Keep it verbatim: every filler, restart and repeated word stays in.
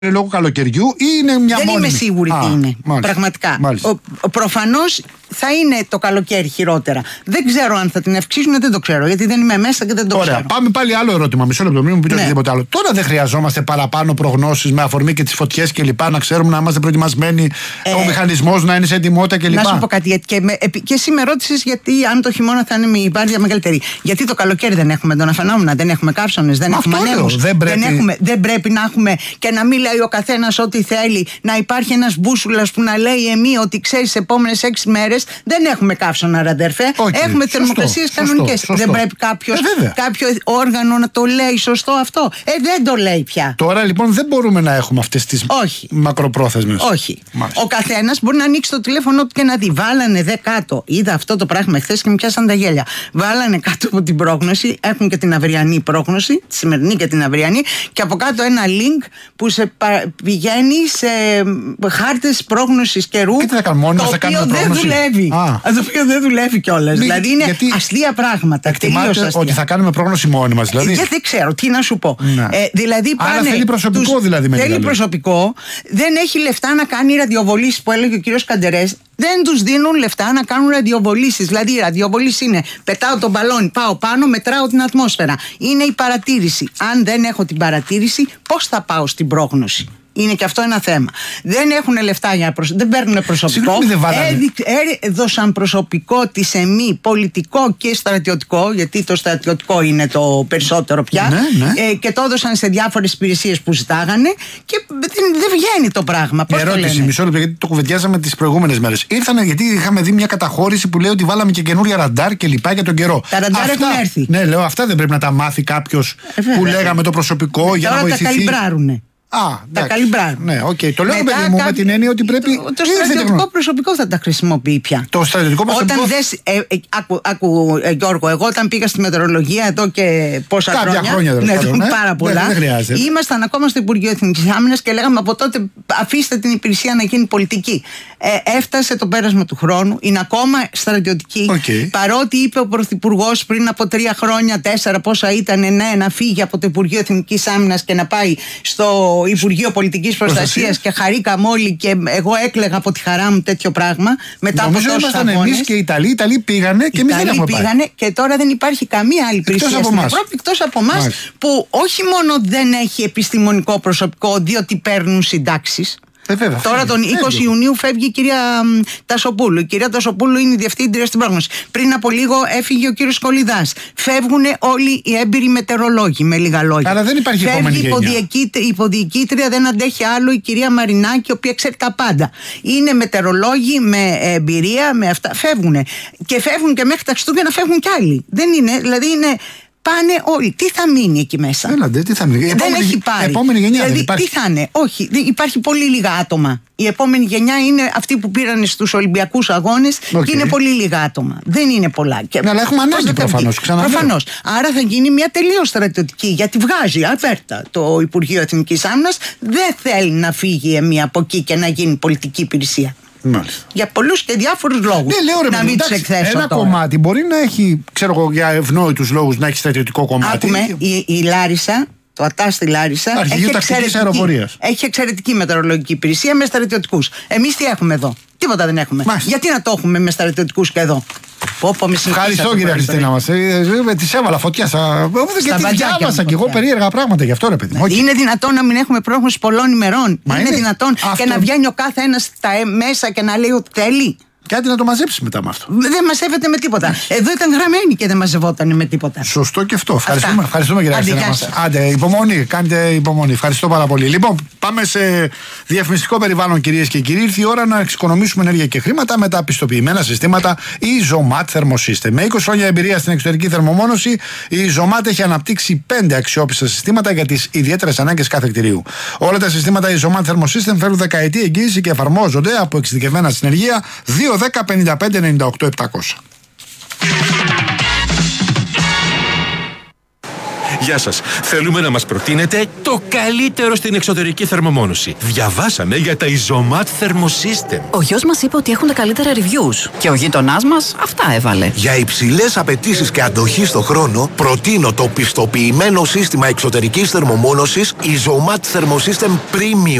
λόγω καλοκαιριού ή είναι μια Δεν μόνιμη? είμαι σίγουρη Α, τι είναι. μάλιστα. Πραγματικά. Μάλιστα. Προφανώς θα είναι το καλοκαίρι χειρότερα. Δεν ξέρω αν θα την αυξήσουν, δεν το ξέρω. Γιατί δεν είμαι μέσα και δεν το Ωραία. ξέρω. Πάμε πάλι άλλο ερώτημα. Μισό λεπτό, μην μου πείτε Ναι. οτιδήποτε άλλο. Τώρα δεν χρειαζόμαστε παραπάνω προγνώσεις με αφορμή και τις φωτιές κλπ. Να ξέρουμε να είμαστε προετοιμασμένοι, ε, ο μηχανισμός να είναι σε ετοιμότητα κλπ. Να σου πω κάτι. Και, με, και εσύ με ρώτησες γιατί αν το χειμώνα θα είναι η βάρδια μεγαλύτερη. Γιατί το καλοκαίρι δεν έχουμε τον αφανόμουνα, δεν έχουμε καύσονες, δεν Μα έχουμε αυτό λέω. ανέμους. Δεν πρέπει- Δεν, έχουμε, δεν πρέπει να έχουμε και να μην λέει ο καθένας ό,τι θέλει. Να υπάρχει ένας μπούσουλας που να λέει εμεί ότι ξέρει τις επόμενες έξι μέρες δεν έχουμε καύσωνα, ραντέρφε. Όχι, Έχουμε σωστό, θερμοκρασίες σωστό, κανονικές. σωστό. Δεν πρέπει κάποιος, Ε, βέβαια. κάποιο όργανο να το λέει σωστό αυτό. Ε, δεν το λέει πια. Τώρα λοιπόν δεν μπορούμε να έχουμε αυτές τις Όχι. μακροπρόθεσμες. Όχι. Μάλιστα. Ο καθένας μπορεί να ανοίξει το τηλέφωνο του και να δει. Βάλανε δε κάτω. Είδα αυτό το πράγμα εχθές και με πιάσαν τα γέλια. Βάλανε κάτω από την πρόγνωση. Έχουν και την αυριανή πρόγνωση, τη σημερινή και την αυριανή. Και από κάτω ένα link που σε πα- πηγαίνει σε χάρτες πρόγνωσης καιρού. Και τι θα κάνουμε, μόνοι το μας θα οποίο κάνουμε δεν πρόγνωση? δουλεύει. Α. Το οποίο δεν δουλεύει κιόλας. Ναι, Δηλαδή είναι γιατί αστεία πράγματα. Εκτιμάτε Τελείως αστεία. ότι θα κάνουμε πρόγνωση μόνοι μας, δηλαδή. Ε, δεν ξέρω, τι να σου πω. Ναι. Ε, δηλαδή Άρα πάνε θέλει προσωπικό, δηλαδή, με Θέλει λίγα λόγια. προσωπικό. Δεν έχει λεφτά να κάνει ραδιοβολήσεις που έλεγε ο κύριος Καντερές. Δεν τους δίνουν λεφτά να κάνουν ραδιοβολήσεις. Δηλαδή, η ραδιοβολήση είναι πετάω τον μπαλόνι, πάω πάνω, μετράω την ατμόσφαιρα. Είναι η παρατήρηση. Αν δεν έχω την παρατήρηση, πώς θα πάω στην πρόγνωση? Είναι και αυτό ένα θέμα. Δεν έχουν λεφτά για να προσ... δεν παίρνουν προσωπικό. Συγγνώμη, δεν βάλανε. Έδει- Έδωσαν προσωπικό της ΕΜΗ, πολιτικό και στρατιωτικό, γιατί το στρατιωτικό είναι το περισσότερο πια. Ναι, ναι. Ε, και το έδωσαν σε διάφορες υπηρεσίες που ζητάγανε και δεν, δεν βγαίνει το πράγμα. Πώς το Ερώτηση, λένε? μισό λεπτό, γιατί το κουβεντιάζαμε τις προηγούμενες μέρες. Ήρθανε γιατί είχαμε δει μια καταχώρηση που λέει ότι βάλαμε και καινούρια ραντάρ και λοιπά για τον καιρό. Τα ραντάρ Αυτά- έχουν έρθει. Ναι, λέω, αυτά δεν πρέπει να τα μάθει κάποιος Ε, βέβαια. που λέγαμε το προσωπικό για να Τώρα τα βοηθηθεί. καλυμπράρουνε. Α, Τα εντάξει. καλυμπράρουν. Ναι, οκ. Το λέω, Μετά παιδί μου, με κάποιοι- την έννοια ότι πρέπει. Το, το Ήρθε στρατιωτικό τεχνο- προσωπικό θα τα χρησιμοποιεί πια. Το στρατιωτικό προσωπικό. Όταν δες, ε, ε, άκου, άκου ε, Γιώργο, εγώ όταν πήγα στη μετεωρολογία εδώ και πόσα Κάποια χρόνια. χρόνια, τέλος ναι, πάντων, ναι. πάρα πολλά. Ναι, δεν χρειάζεται. Ήμασταν ακόμα στο Υπουργείο Εθνικής Άμυνας και λέγαμε από τότε αφήστε την υπηρεσία να γίνει πολιτική. Ε, έφτασε το πέρασμα του χρόνου, είναι ακόμα στρατιωτική. Οκ. Παρότι είπε ο Πρωθυπουργός πριν από τρία χρόνια, τέσσερα πόσα ήταν, ναι, να φύγει από το Υπουργείο Εθνικής Άμυνας και να πάει στο Υπουργείο Πολιτικής Προστασίας Προστασίας. και χαρήκαμε όλοι και εγώ έκλαιγα από τη χαρά μου τέτοιο πράγμα μετά Νομίζω από τόσους ήμασταν αγώνες. εμείς και οι Ιταλοί. Οι Ιταλοί πήγανε και εμείς δεν Ιταλοί έχουμε πάει. πήγανε και τώρα δεν υπάρχει καμία άλλη Εκτός υπηρεσία από στην εμάς. Ευρώπη εκτός από εμάς, Μάλιστα. που όχι μόνο δεν έχει επιστημονικό προσωπικό διότι παίρνουν συντάξεις. Ε, βέβαια, Τώρα φεύγει, τον φεύγει. είκοσι Ιουνίου φεύγει η κυρία μ, Τασοπούλου. Η κυρία Τασοπούλου είναι η διευθύντρια στην πρόγνωση. Πριν από λίγο έφυγε ο κύριος Κολιδάς. Φεύγουν όλοι οι έμπειροι μετεωρολόγοι, με λίγα λόγια. Άρα δεν υπάρχει Φεύγει επόμενη η γενιά. υποδιοικήτ- η υποδιοικήτρια, δεν αντέχει άλλο, η κυρία Μαρινάκη, η οποία ξέρει τα πάντα. Είναι μετεωρολόγοι με εμπειρία, με αυτά. Φεύγουν. Και φεύγουν και μέχρι τα Χριστούγεννα φεύγουν κι άλλοι. Δεν είναι, δηλαδή είναι. Πάνε όλοι. Τι θα μείνει εκεί μέσα? Έλαντε, τι θα μείνει. Η Δεν επόμενη- έχει πάρει. Επόμενη γενιά δηλαδή, δεν υπάρχει. τι θα είναι? Όχι, δεν- υπάρχει πολύ λίγα άτομα. Η επόμενη γενιά είναι αυτοί που πήραν στους Ολυμπιακούς Αγώνες Οκ. και είναι πολύ λίγα άτομα. Δεν είναι πολλά. Και Ναι, αλλά έχουμε πώς ανάγκη θα τα βγει? προφανώς, ξαναλέω. Προφανώς. Άρα θα γίνει μια τελείως στρατιωτική, γιατί βγάζει αβέρτα το Υπουργείο Εθνικής Άμυνας. Δεν θέλει να φύγει εμεί από εκεί και να γίνει πολιτική υπηρεσία. Μάλιστα. Για πολλούς και διάφορους λόγους. Ναι, λέω ρε να παιδί, μην τους εντάξει, εκθέσω ένα τώρα. κομμάτι μπορεί να έχει, ξέρω εγώ, για ευνόητους λόγους να έχει στρατιωτικό κομμάτι. Άκουμε, η, η Λάρισα, το ΑΤΑ στη Λάρισα, Αρχηγείο έχει Τακτικής εξαιρετική, Αεροπορίας. έχει εξαιρετική μετεωρολογική υπηρεσία με στρατιωτικούς. Εμείς τι έχουμε εδώ? Τίποτα δεν έχουμε. Μάλιστα. Γιατί να το έχουμε με στρατιωτικούς και εδώ? Πω, πω, με Ευχαριστώ συγχωρείτε, κύριε το Χριστίνα μας. Τη έβαλα φωτιά. Στα... Γιατί βαντζάκια διάβασα μου κι εγώ φωτιά. περίεργα πράγματα γι' αυτό ρε παιδί μου. Οκ. Είναι δυνατόν να μην έχουμε πρόγνωση πολλών ημερών? Μα είναι, είναι δυνατόν αυτό. και να βγαίνει ο κάθε ένας στα ε- μέσα και να λέει ότι θέλει? Κάτι να το μαζέψει μετά με αυτό. Δεν μαζεύεται με τίποτα. Εδώ ήταν γραμμένοι και δεν μαζευόταν με τίποτα. Σωστό και αυτό. Ευχαριστούμε, Αυτά. ευχαριστούμε κύριε Άντε, Χριστίνα γεια μας. σας. Άντε, υπομονή. Κάντε υπομονή. Ευχαριστώ πάρα πολύ. Λοιπόν, πάμε σε διαφημιστικό περιβάλλον, κυρίες και κύριοι. Ήρθε η ώρα να εξοικονομήσουμε ενέργεια και χρήματα με τα πιστοποιημένα συστήματα Isomat Thermosystem. Με είκοσι χρόνια εμπειρία στην εξωτερική θερμομόνωση, η Isomat έχει αναπτύξει πέντε αξιόπιστα συστήματα για τις ιδιαίτερες ανάγκες κάθε κτηρίου. Όλα τα συστήματα Isomat Thermosystem φέρουν δεκαετή εγγύηση και εφαρμόζονται από εξειδικευμένα συνεργεία δύο δέκα πενήντα πέντε ενενήντα οκτώ επτακόσια. Γεια σας. Θέλουμε να μας προτείνετε το καλύτερο στην εξωτερική θερμομόνωση. Διαβάσαμε για τα Isomat Thermosystem. Ο γιος μας είπε ότι έχουν τα καλύτερα reviews. Και ο γείτονάς μας αυτά έβαλε. Για υψηλές απαιτήσεις και αντοχή στο χρόνο, προτείνω το πιστοποιημένο σύστημα εξωτερικής θερμομόνωσης Isomat Thermosystem Premium.